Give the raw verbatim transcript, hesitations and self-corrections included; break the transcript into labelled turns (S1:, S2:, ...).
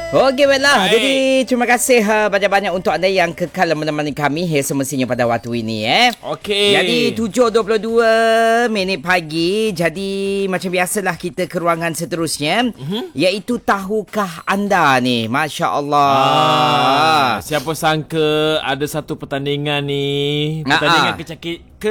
S1: Okey, baiklah. Jadi terima kasih uh, banyak-banyak untuk anda yang kekal menemani kami eh, semestinya pada waktu ini eh.
S2: Okey.
S1: Jadi tujuh dua puluh dua minit pagi. Jadi macam biasalah kita ke ruangan seterusnya, uh-huh. iaitu tahukah anda ni? Masya-Allah.
S2: Ah, siapa sangka ada satu pertandingan ni, pertandingan kecakit